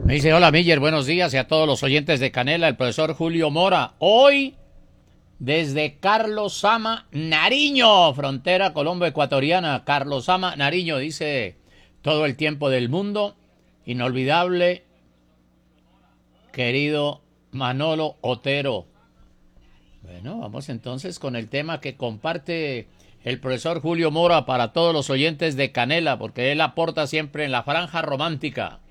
Me dice, hola Miller, buenos días y a todos los oyentes de Canela, el profesor Julio Mora. Hoy, desde Carlos Sama, Nariño, frontera colombo-ecuatoriana. Carlos Sama, Nariño, dice, todo el tiempo del mundo, inolvidable, querido Manolo Otero. Bueno, vamos entonces con el tema que comparte el profesor Julio Mora para todos los oyentes de Canela, porque él aporta siempre en la franja romántica.